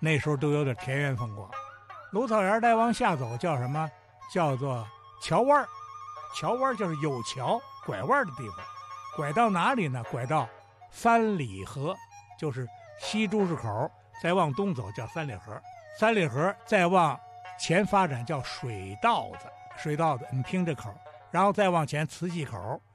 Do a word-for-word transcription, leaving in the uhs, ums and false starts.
那时候都有点田园风光。芦草园再往下走叫什么？叫做桥湾。桥湾就是有桥拐弯的地方，拐到哪里呢？拐到三里河，就是西朱市口，再往东走叫三里河。三里河再往前发展叫水道子，水道子你听这口，然后再往前磁器口，